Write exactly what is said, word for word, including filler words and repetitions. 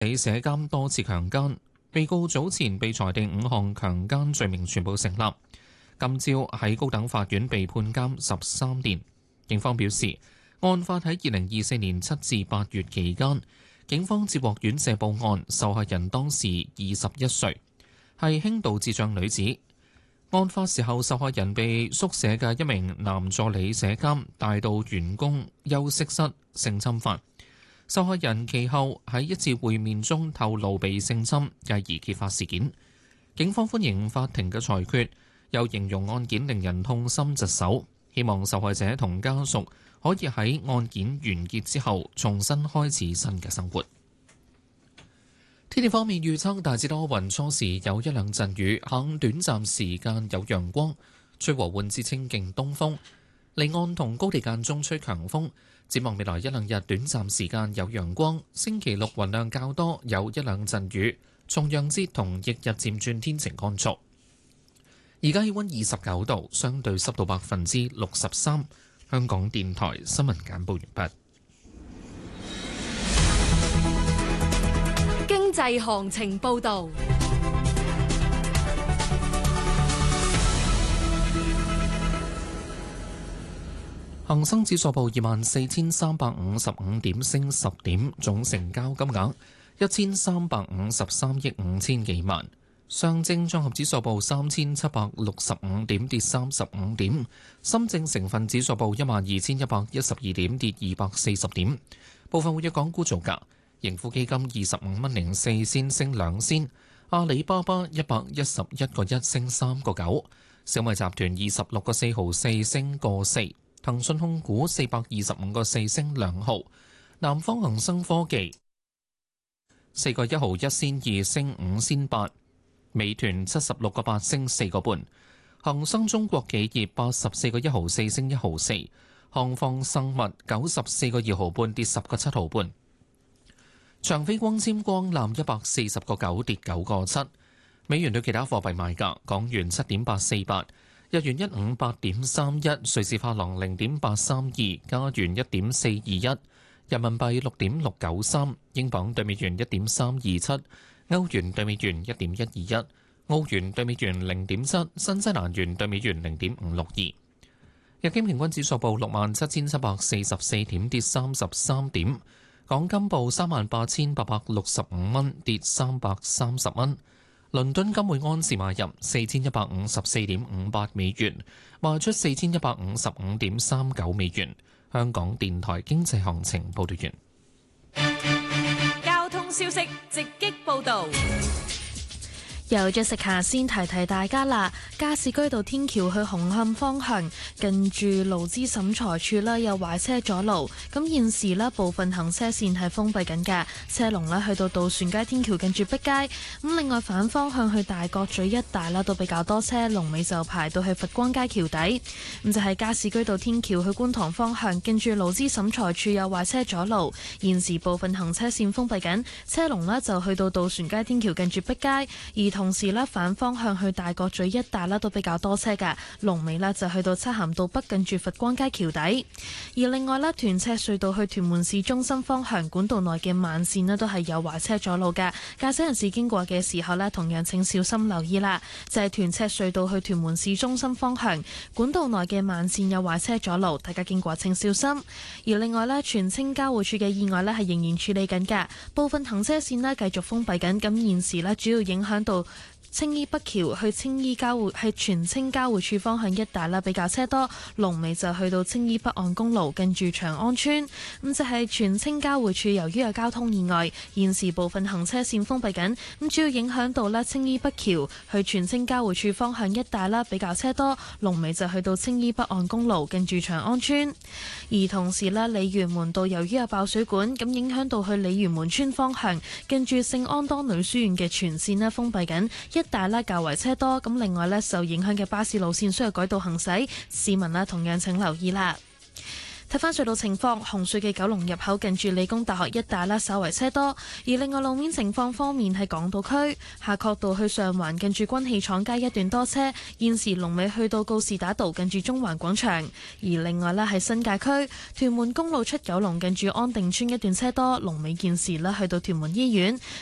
李舍監多次強姦，被告早前被裁定五項強姦罪名全部成立，今朝喺高等法院被判監十三年。警方表示，案發喺二零二四年七至八月期間，警方接獲院舍報案，受害人當時二十一歲，係輕度智障女子。案發時候，受害人被宿舍嘅一名男助理舍監帶到員工休息室性侵犯。受害人其後喺一次會面中透露被性侵，繼而揭發事件。警方歡迎法庭嘅裁決，又形容案件令人痛心疾首，希望受害者同家屬可以喺案件完結之後重新開始新嘅生活。天氣方面預測大致多雲，初時有一兩陣雨，下午短暫時間有陽光，吹和緩至清勁東風，離岸同高地間中吹強風。展望未來一兩日，短暫時間有陽光。星期六雲量較多，有一兩陣雨。重陽節同翌日漸轉天晴乾燥。而家氣溫二十九度，相對濕度百分之六十三。香港電台新聞簡報完畢。 經濟行情報導。 恒生指數報二萬四千三百五十五點，升十點，總成交金額一千三百五十三億五千幾萬。上證綜合指數報三千七百六十五點，跌三十五點。深證成分指數報一萬二千一百一十二點，跌二百四十點。部分活躍港股造價：盈富基金二十五蚊零四仙升兩仙，阿里巴巴一百一十一個一升三個九，小米集團二十六個四毫四升個四。騰訊控股四百二十五個四升兩毫，南方恒生科技四個一毫一仙二升五仙八，美團七十六個八升四個半，恒生中國企業八十四個一毫四升一毫四，康方生物九十四個二毫半跌十個七毫半，長飛光纖光纜一百四十個九跌九個七，美元對其他貨幣賣價，港元七點八四八。日元一五八點三一，瑞士法郎零點八三二，加元一點四二一，人民幣六點六九三，英鎊對美元一點三二七，歐元對美元一點一二一，澳元對美元零點七，新西蘭元對美元零點五六二。日經平均指數報六萬七千七百四十四點，跌三十三點。港金報三萬八千八百六十五蚊，跌三百三十蚊。倫敦金每安士買入四千一百五十四點五八美元，賣出四千一百五十五點三九美元。香港電台經濟行情報道完。交通消息直擊報導。 由Jessica先提提大家啦，加士居道天橋去紅磡方向，近住勞資審裁處啦，有壞車阻路。咁現時呢部分行車線係封閉緊嘅，車龍呢去到渡船街天橋近住碧街。咁另外反方向去大角咀一帶啦，都比較多車，龍尾就排到去佛光街橋底。咁就係加士居道天橋去觀塘方向，近住勞資審裁處有壞車阻路，現時部分行車線封閉緊，車龍呢就去到渡船街天橋近住碧街，而同時咧，反方向去大角咀一帶咧都比較多車嘅，龍尾咧就去到漆咸道北近住佛光街橋底。而另外咧，屯赤隧道去屯門市中心方向管道內嘅慢線咧都係有壞車阻路嘅，駕駛人士經過嘅時候咧，同樣請小心留意啦。就係屯赤隧道去屯門市中心方向管道內嘅慢線有壞車阻路，大家經過請小心。而另外咧，荃青交匯處嘅意外咧係仍然處理緊嘅，部分行車線咧繼續封閉緊，咁現時咧主要影響到青衣北橋去青衣交匯係荃青交匯處方向一帶啦，比較車多，龍尾就去到青衣北岸公路近住長安村。咁就係荃青交匯處，由於有交通意外，現時部分行車線封閉緊，咁主要影響到咧青衣北橋去荃青交匯處方向一帶啦，比較車多，龍尾就去到青衣北岸公路近住長安村。而同時咧，鯉魚門道由於有爆水管，咁影響到去鯉魚門村方向近住聖安多女書院嘅全線咧封閉緊。一帶咧較為車多，咁另外咧受影響嘅巴士路線需要改道行駛，市民咧同樣請留意啦。 睇翻隧道情況，紅隧嘅九龍入口近住理工大學一帶啦，稍為車多。而另外路面情況方面，喺港島區夏慤道去上環近住軍器廠街一段多車，現時龍尾去到告士打道近住中環廣場。而另外咧喺新界區屯門公路出九龍近住安定村一段車多，龍尾現時咧去到屯門醫院。